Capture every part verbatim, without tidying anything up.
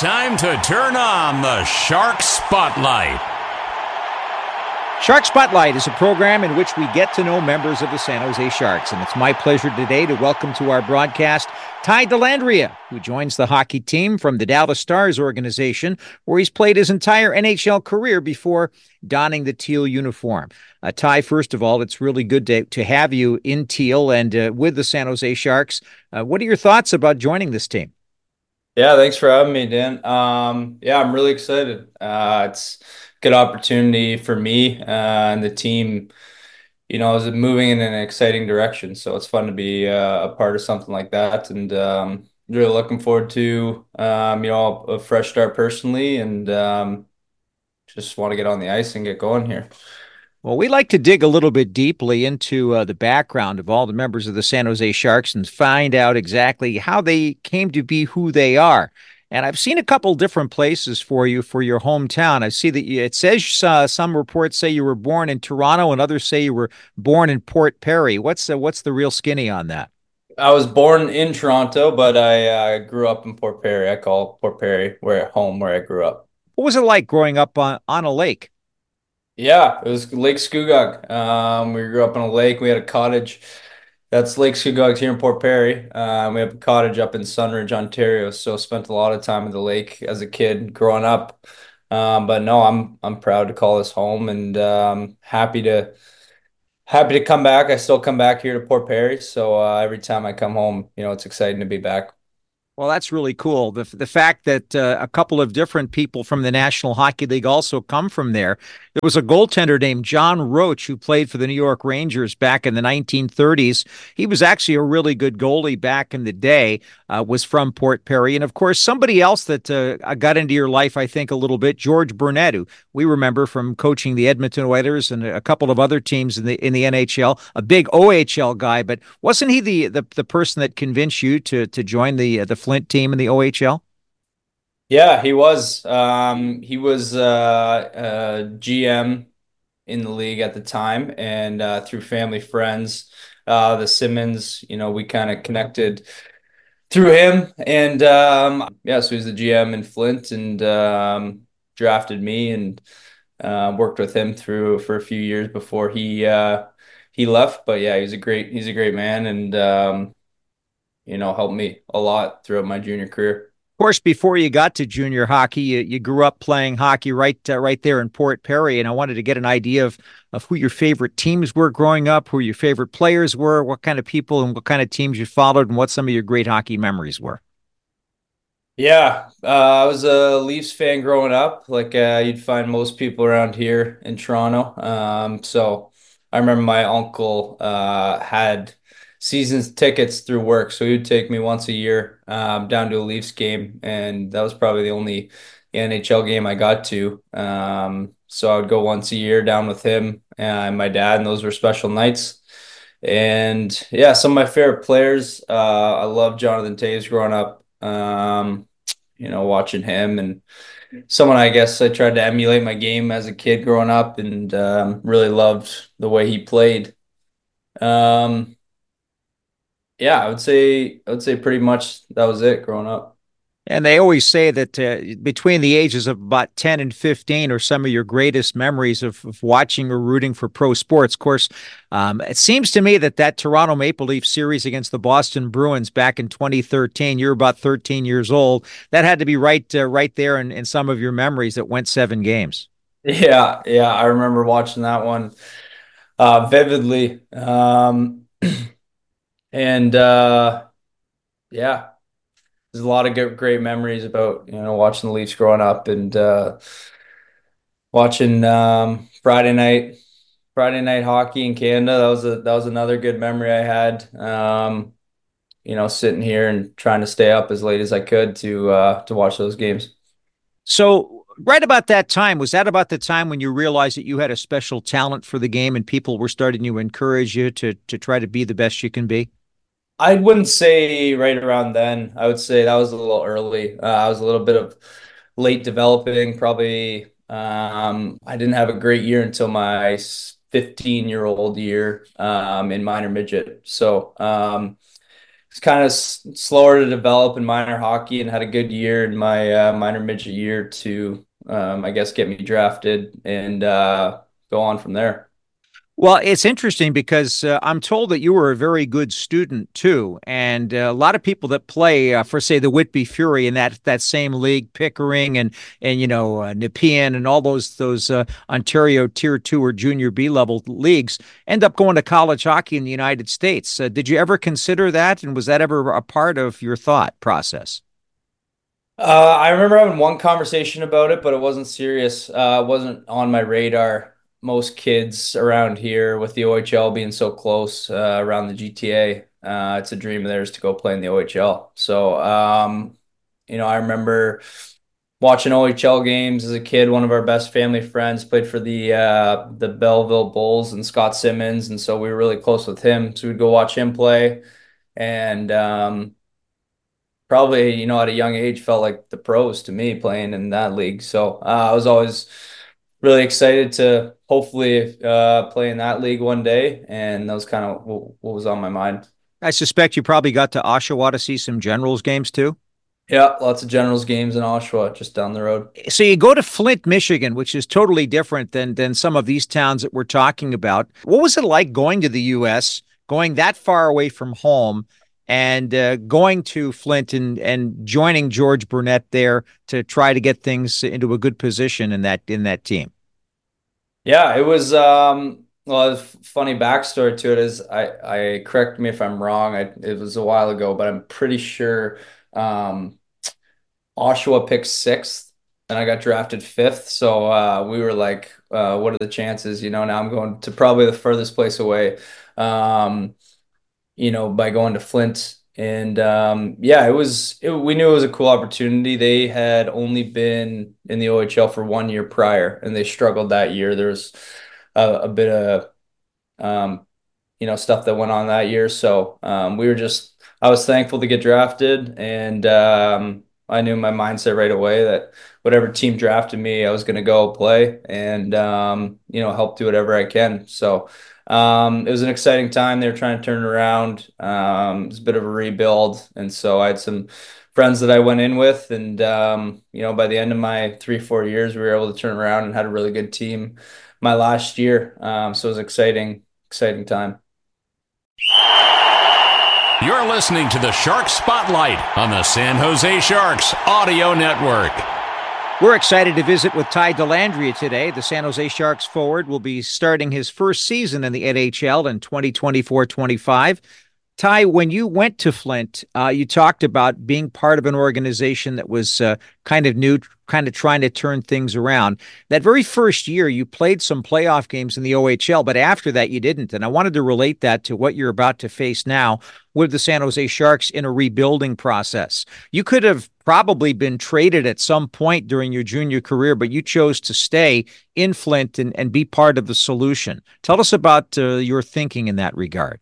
time to turn on the Shark Spotlight. Shark Spotlight is a program in which we get to know members of the San Jose Sharks, and it's my pleasure today to welcome to our broadcast Ty Dellandrea, who joins the hockey team from the Dallas Stars organization, where he's played his entire N H L career before donning the teal uniform. Uh, Ty, first of all, it's really good to, to have you in teal and uh, with the San Jose Sharks. Uh, what are your thoughts about joining this team? Yeah, thanks for having me, Dan. Um, yeah, I'm really excited. Uh, it's a good opportunity for me uh, and the team. You know, is moving in an exciting direction, so it's fun to be uh, a part of something like that, and um, really looking forward to um, you know a fresh start personally, and um, just want to get on the ice and get going here. Well, we like to dig a little bit deeply into uh, the background of all the members of the San Jose Sharks and find out exactly how they came to be who they are. And I've seen a couple different places for you for your hometown. I see that you, it says uh, some reports say you were born in Toronto and others say you were born in Port Perry. What's uh, what's the real skinny on that? I was born in Toronto, but I uh, grew up in Port Perry. I call Port Perry where home, where I grew up. What was it like growing up on, on a lake? Yeah, it was Lake Scugog. Um, we grew up on a lake. We had a cottage. That's Lake Scugog here in Port Perry. Um, we have a cottage up in Sunridge, Ontario. So spent a lot of time at the lake as a kid growing up. Um, but no, I'm I'm proud to call this home and um, happy to happy to come back. I still come back here to Port Perry. So uh, every time I come home, you know, it's exciting to be back. Well, that's really cool. The the fact that uh, a couple of different people from the National Hockey League also come from there. There was a goaltender named John Roach who played for the New York Rangers back in the nineteen thirties. He was actually a really good goalie back in the day, uh, was from Port Perry. And, of course, somebody else that uh, got into your life, I think, a little bit, George Burnett, who we remember from coaching the Edmonton Oilers and a couple of other teams in the in the N H L, a big O H L guy. But wasn't he the the, the person that convinced you to, to join the, uh, the Flint team in the O H L? Yeah, he was. Um, he was uh, uh, G M in the league at the time, and uh, through family friends, uh, the Simmons, you know, we kind of connected through him, and um, yeah, so he was the G M in Flint, and um, drafted me, and uh, worked with him through for a few years before he uh, he left. But yeah, he's a great he's a great man, and um, you know, helped me a lot throughout my junior career. Of course, before you got to junior hockey, you, you grew up playing hockey right uh, right there in Port Perry, and I wanted to get an idea of of who your favorite teams were growing up, who your favorite players were, what kind of people and what kind of teams you followed, and what some of your great hockey memories were. Yeah, uh, I was a Leafs fan growing up, like uh, you'd find most people around here in Toronto. Um, so I remember my uncle uh, had seasons tickets through work, so he would take me once a year um, down to a Leafs game, and that was probably the only N H L game I got to. Um, so I would go once a year down with him and my dad, and those were special nights. And yeah, some of my favorite players, uh, I love Jonathan Toews growing up. Um, you know, watching him, and someone I guess I tried to emulate my game as a kid growing up, and um, really loved the way he played. Um, yeah, I would say I would say pretty much that was it growing up. And they always say that uh, between the ages of about ten and fifteen are some of your greatest memories of, of watching or rooting for pro sports. Of course, um, it seems to me that that Toronto Maple Leaf series against the Boston Bruins back in twenty thirteen, you're about thirteen years old. That had to be right uh, right there in, in some of your memories that went seven games. Yeah, yeah, I remember watching that one uh, vividly. Um, and uh, yeah, there's a lot of good, great memories about, you know, watching the Leafs growing up, and uh, watching um, Friday night Friday night hockey in Canada. That was a that was another good memory I had. Um, you know, sitting here and trying to stay up as late as I could to uh, to watch those games. So, right about that time, was that about the time when you realized that you had a special talent for the game and people were starting to encourage you to to try to be the best you can be? I wouldn't say right around then. I would say that was a little early. Uh, I was a little bit of late developing. Probably um, I didn't have a great year until my fifteen year old year um, in minor midget. So um, was kind of s- slower to develop in minor hockey and had a good year in my uh, minor midget year to, um, I guess, get me drafted and uh, go on from there. Well, it's interesting because uh, I'm told that you were a very good student too, and uh, a lot of people that play uh, for, say, the Whitby Fury in that that same league, Pickering and and you know uh, Nepean and all those those uh, Ontario Tier Two or Junior B level leagues, end up going to college hockey in the United States. Uh, did you ever consider that, and was that ever a part of your thought process? Uh, I remember having one conversation about it, but it wasn't serious. Uh, it wasn't on my radar. Most kids around here, with the O H L being so close uh, around the G T A, uh, it's a dream of theirs to go play in the O H L. So, um, you know, I remember watching O H L games as a kid. One of our best family friends played for the uh, the Belleville Bulls and Scott Simmons, and so we were really close with him. So we'd go watch him play, and um, probably, you know, at a young age felt like the pros to me playing in that league. So uh, I was always really excited to hopefully uh, play in that league one day. And that was kind of what, what was on my mind. I suspect you probably got to Oshawa to see some Generals games too. Yeah, lots of Generals games in Oshawa, just down the road. So you go to Flint, Michigan, which is totally different than than some of these towns that we're talking about. What was it like going to the U S, going that far away from home, and uh, going to Flint and and joining George Burnett there to try to get things into a good position in that in that team? Yeah, it was um well, a funny backstory to it is I I correct me if I'm wrong. I it was a while ago, but I'm pretty sure um Oshawa picked sixth and I got drafted fifth. So uh, we were like, uh, what are the chances? You know, now I'm going to probably the furthest place away, um, you know, by going to Flint. And um, yeah, it was, it, we knew it was a cool opportunity. They had only been in the O H L for one year prior and they struggled that year. There was a, a bit of, um, you know, stuff that went on that year. So um, we were just, I was thankful to get drafted, and um, I knew my mindset right away that whatever team drafted me, I was going to go play and um, you know, help do whatever I can. So um, it was an exciting time. They were trying to turn it around. Um, it was a bit of a rebuild, and so I had some friends that I went in with, and um, you know, by the end of my three, four years, we were able to turn around and had a really good team my last year. Um, so it was exciting, exciting time. You're listening to the Shark Spotlight on the San Jose Sharks Audio Network. We're excited to visit with Ty Dellandrea today. The San Jose Sharks forward will be starting his first season in the N H L in twenty twenty-four twenty-five. Ty, when you went to Flint, uh, you talked about being part of an organization that was uh, kind of new, kind of trying to turn things around. That very first year, you played some playoff games in the O H L, but after that, you didn't. And I wanted to relate that to what you're about to face now with the San Jose Sharks in a rebuilding process. You could have probably been traded at some point during your junior career, but you chose to stay in Flint and, and be part of the solution. Tell us about uh, your thinking in that regard.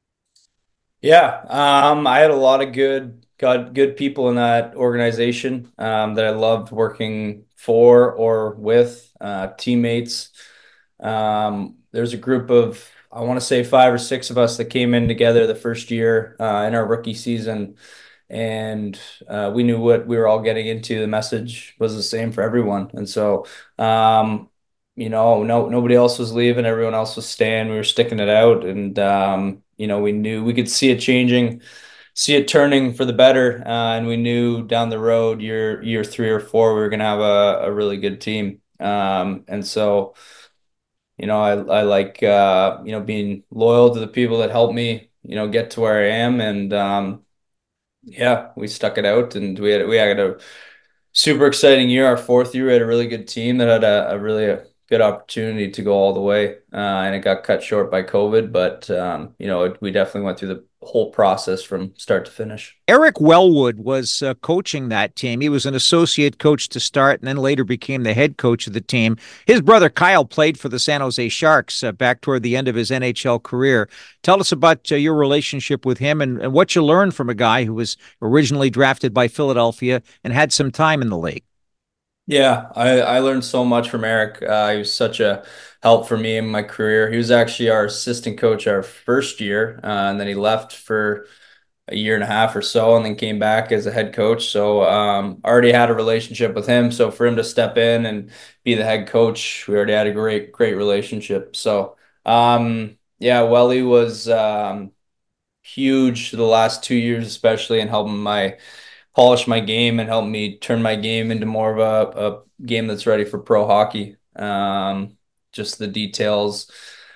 Yeah, um, I had a lot of good, good, good people in that organization um, that I loved working for or with, uh, teammates. Um, there's a group of, I want to say five or six of us that came in together the first year uh, in our rookie season, and uh, we knew what we were all getting into. The message was the same for everyone, and so um, you know, no nobody else was leaving, everyone else was staying. We were sticking it out, and um, you know, we knew we could see it changing, see it turning for the better, uh, and we knew down the road, year year three or four, we were going to have a, a really good team. Um, and so, you know, I I like uh, you know, being loyal to the people that helped me, you know, get to where I am, and um, yeah, we stuck it out, and we had we had a super exciting year. Our fourth year, we had a really good team that had a, a really a good opportunity to go all the way, uh, and it got cut short by COVID. But um, you know, it, we definitely went through the whole process from start to finish. Eric Wellwood was uh, coaching that team. He was an associate coach to start and then later became the head coach of the team. His brother Kyle played for the San Jose Sharks uh, back toward the end of his N H L career. Tell us about uh, your relationship with him and, and what you learned from a guy who was originally drafted by Philadelphia and had some time in the league. Yeah, I, I learned so much from Eric. Uh, he was such a help for me in my career. He was actually our assistant coach our first year, uh, and then he left for a year and a half or so, and then came back as a head coach. So um, already had a relationship with him. So for him to step in and be the head coach, we already had a great, great relationship. So um, yeah, Welly was um, huge the last two years, especially in helping my polish my game and help me turn my game into more of a, a game that's ready for pro hockey. Um, just the details,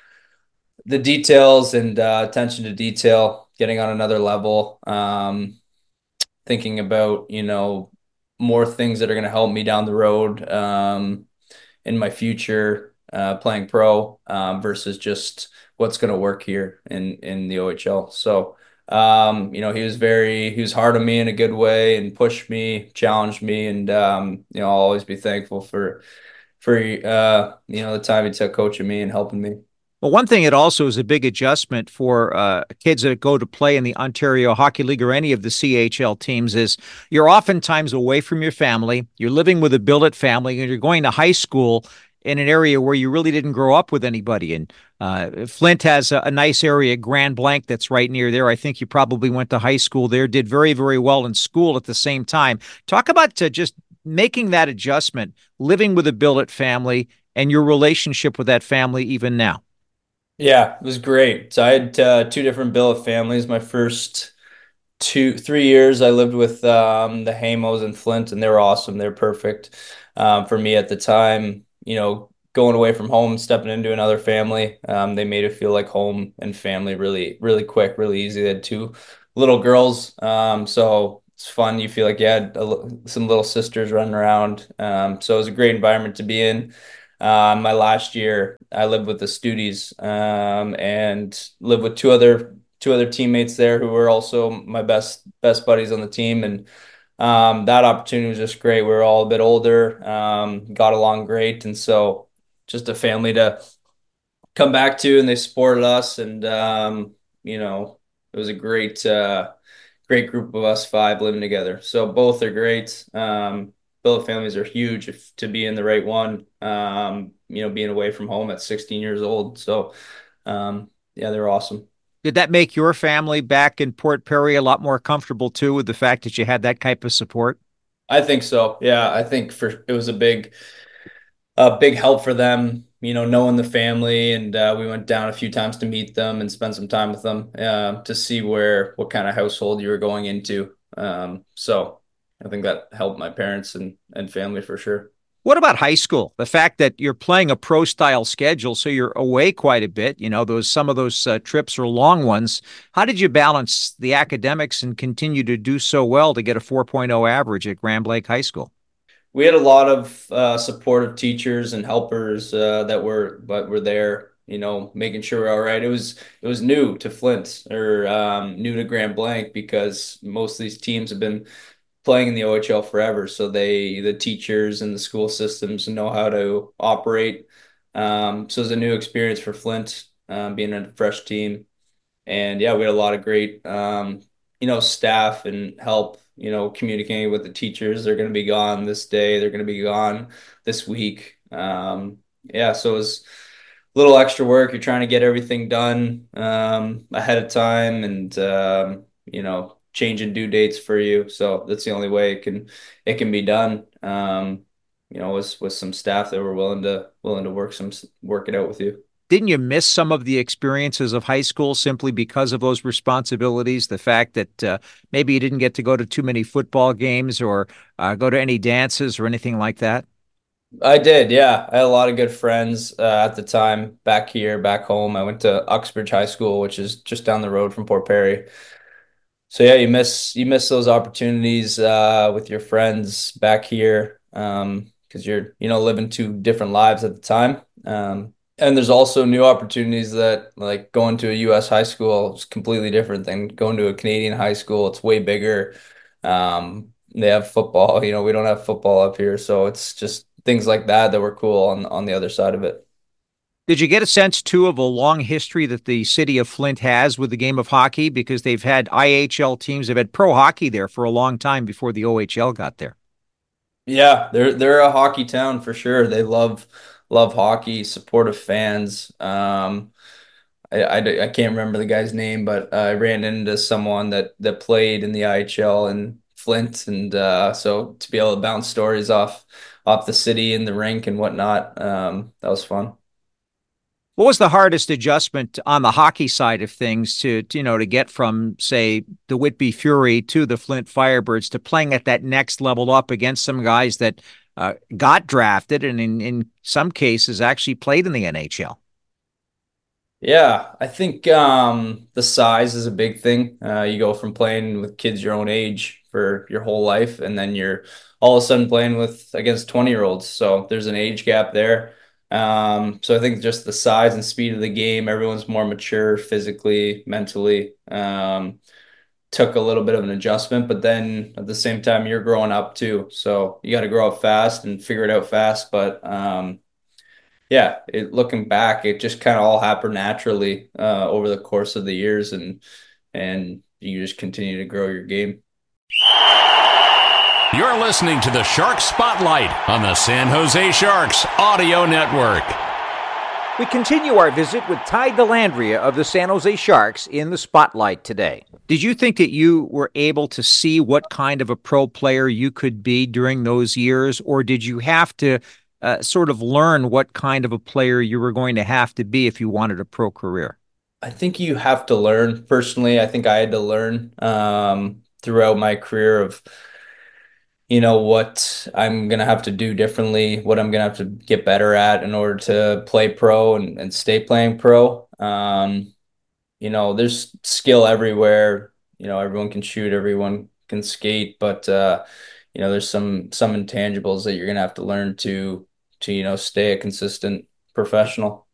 the details and uh, attention to detail, getting on another level. Um, thinking about, you know, more things that are going to help me down the road um, in my future uh, playing pro um, versus just what's going to work here in in the O H L. So, um, you know, he was very he was hard on me in a good way and pushed me, challenged me, and um, you know, I'll always be thankful for for uh, you know, the time he took coaching me and helping me. Well, one thing it also is a big adjustment for uh, kids that go to play in the Ontario Hockey League or any of the C H L teams is you're oftentimes away from your family. You're living with a billet family, and you're going to high school in an area where you really didn't grow up with anybody. And uh, Flint has a, a nice area, Grand Blanc, that's right near there. I think you probably went to high school there, did very, very well in school at the same time. Talk about uh, just making that adjustment, living with a billet family, and your relationship with that family even now. Yeah, it was great. So I had uh, two different billet families. My first two, three years, I lived with um, the Hamos in Flint, and they were awesome. They were perfect um, for me at the time. You know, going away from home, stepping into another family, um, they made it feel like home and family really, really quick, really easy. They had two little girls, um, so it's fun. You feel like you had a, some little sisters running around. Um, so it was a great environment to be in. Um, my last year, I lived with the Studies um, and lived with two other two other teammates there who were also my best best buddies on the team, and um, that opportunity was just great. We were all a bit older, um, got along great, and so just a family to come back to, and they supported us, and um, you know, it was a great uh, great group of us five living together. So both are great. Um, billet families are huge if, to be in the right one. Um, you know, being away from home at sixteen years old. So um, yeah, they're awesome. Did that make your family back in Port Perry a lot more comfortable too with the fact that you had that type of support? I think so. Yeah, I think for it was a big a big help for them, you know, knowing the family, and uh, we went down a few times to meet them and spend some time with them uh, to see where what kind of household you were going into. Um, so I think that helped my parents and and family for sure. What about high school? The fact that you're playing a pro style schedule, so you're away quite a bit. You know, those some of those uh, trips are long ones. How did you balance the academics and continue to do so well to get a 4.0 average at Grand Lake High School? We had a lot of uh, supportive teachers and helpers uh, that were but were there, you know, making sure we're all right. It was it was new to Flint or um, new to Grand Blanc because most of these teams have been playing in the O H L forever. So they, the teachers and the school systems know how to operate. Um, so it's a new experience for Flint, um, being a fresh team. And yeah, we had a lot of great, um, you know, staff and help, you know, communicating with the teachers. They're going to be gone this day. They're going to be gone this week. Um, yeah, so it was a little extra work. You're trying to get everything done um, ahead of time, and um, you know, changing due dates for you. So that's the only way it can it can be done. Um, you know, with with some staff that were willing to willing to work some work it out with you. Didn't you miss some of the experiences of high school simply because of those responsibilities? The fact that uh, maybe you didn't get to go to too many football games or uh, go to any dances or anything like that? I did, yeah. I had a lot of good friends uh, at the time back here, back home. I went to Uxbridge High School, which is just down the road from Port Perry. So yeah, you miss you miss those opportunities uh, with your friends back here um, because you're you know living two different lives at the time. Um, and there's also new opportunities that like going to a U S high school is completely different than going to a Canadian high school. It's way bigger. Um, they have football. You know, we don't have football up here, so it's just things like that that were cool on on the other side of it. Did you get a sense, too, of a long history that the city of Flint has with the game of hockey? Because they've had I H L teams, they've had pro hockey there for a long time before the O H L got there. Yeah, they're they're a hockey town for sure. They love love hockey, supportive fans. Um, I, I, I can't remember the guy's name, but uh, I ran into someone that that played in the I H L in Flint, and uh, so to be able to bounce stories off off the city and the rink and whatnot, um, that was fun. What was the hardest adjustment on the hockey side of things to, to, you know, to get from, say, the Whitby Fury to the Flint Firebirds to playing at that next level up against some guys that uh, got drafted and in, in some cases actually played in the N H L? Yeah, I think um, the size is a big thing. Uh, you go from playing with kids your own age for your whole life, and then you're all of a sudden playing with against twenty year olds. So there's an age gap there. Um, so I think just the size and speed of the game, everyone's more mature physically, mentally. Um, took a little bit of an adjustment, but then at the same time, you're growing up too. So you got to grow up fast and figure it out fast. But um, yeah, it, looking back, it just kind of all happened naturally uh, over the course of the years, and and you just continue to grow your game. You're listening to the Shark Spotlight on the San Jose Sharks Audio Network. We continue our visit with Ty Dellandrea of the San Jose Sharks in the Spotlight today. Did you think that you were able to see what kind of a pro player you could be during those years, or did you have to uh, sort of learn what kind of a player you were going to have to be if you wanted a pro career? I think you have to learn. Personally, I think I had to learn um, throughout my career of you know what I'm gonna have to do differently, what I'm gonna have to get better at in order to play pro and, and stay playing pro. Um, you know, there's skill everywhere. You know, everyone can shoot, everyone can skate, but uh, you know, there's some some intangibles that you're gonna have to learn to to you know stay a consistent professional.